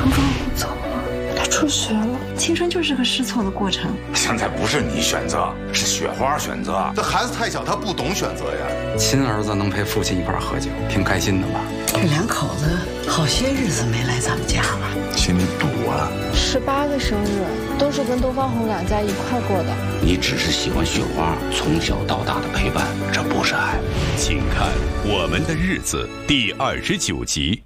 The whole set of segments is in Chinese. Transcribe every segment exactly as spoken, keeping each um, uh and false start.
刚刚我走了，他出学了。青春就是个试错的过程。 现在不是你选择，是雪花选择。 这孩子太小，他不懂选择呀。 亲儿子能陪父亲一块喝酒，挺开心的吧？ 这两口子好些日子没来咱们家了， 心里堵啊。 十八个生日都是跟东方红两家一块过的。 你只是喜欢雪花从小到大的陪伴，这不是爱。 请看《我们的日子》第二十九集。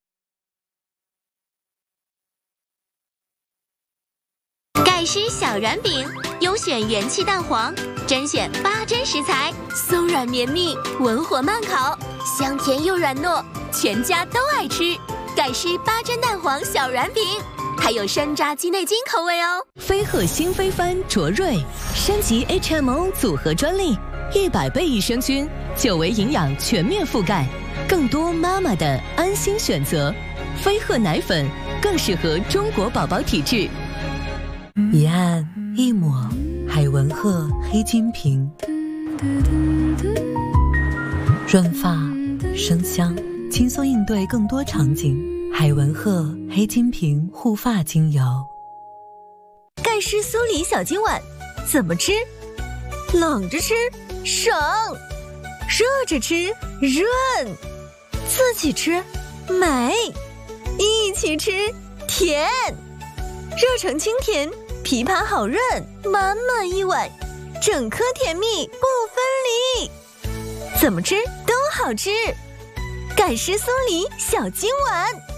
盖诗小软饼，优选元气蛋黄，甄选八珍食材，松软绵密，文火慢烤，香甜又软糯，全家都爱吃。盖诗八珍蛋黄小软饼，还有山楂鸡内金口味哦。 飞鹤新飞帆卓瑞升级 H M O 组合专利，一百倍益生菌，久维营养全面覆盖，更多妈妈的安心选择。飞鹤奶粉更适合中国宝宝体质。 一按一抹，海文鹤黑金瓶，润发生香，轻松应对更多场景。海文鹤黑金瓶护发精油。 盖诗酥梨小金碗，怎么吃？冷着吃省，热着吃润，自己吃美，一起吃甜。热成清甜，枇杷好润，满满一碗，整颗甜蜜不分离，怎么吃都好吃。盖诗酥梨小金碗。